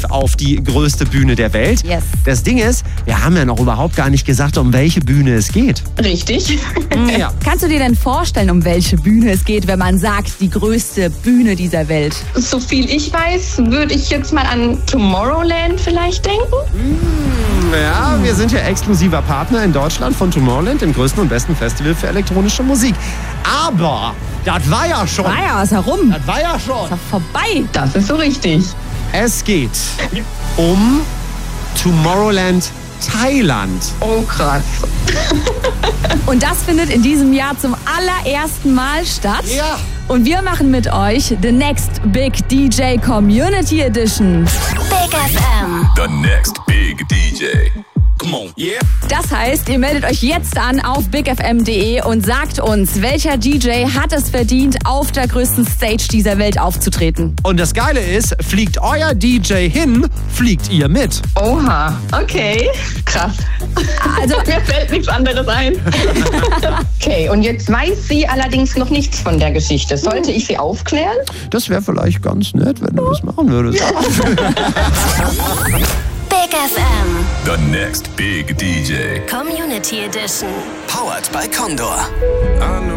auf die größte Bühne der Welt. Yes. Das Ding ist, wir haben ja noch überhaupt gar nicht gesagt, um welche Bühne es geht. Richtig. Ja. Kannst du dir denn vorstellen, um welche Bühne es geht, wenn man sagt, die größte Bühne dieser Welt? So viel ich weiß, würde ich jetzt mal an Tomorrowland vielleicht denken. Ja, wir sind ja exklusiver Partner in Deutschland von Tomorrowland, dem größten und besten Festival für elektronische Musik. Aber das war ja schon. Was herum? Das war ja schon. Ist doch vorbei. Das ist so richtig. Es geht um Tomorrowland Thailand. Oh, krass. Und das findet in diesem Jahr zum allerersten Mal statt. Ja. Und wir machen mit euch The Next Big DJ Community Edition. Big FM. The next big DJ. Come on, yeah. Das heißt, ihr meldet euch jetzt an auf bigfm.de und sagt uns, welcher DJ hat es verdient, auf der größten Stage dieser Welt aufzutreten. Und das Geile ist, fliegt euer DJ hin, fliegt ihr mit. Oha, okay. Krass. Also, Mir fällt nichts anderes ein. Okay, und jetzt weiß sie allerdings noch nichts von der Geschichte. Sollte ich sie aufklären? Das wäre vielleicht ganz nett, wenn du das machen würdest. Big FM. The next big DJ. Community Edition. Powered by Condor.